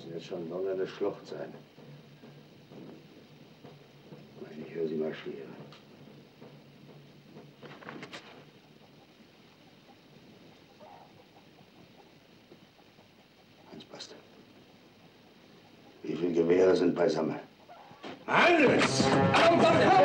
müssen jetzt schon lange in der Schlucht sein. Ich höre sie marschieren. Hans Bast. Wie viele Gewehre sind beisammen? Alles!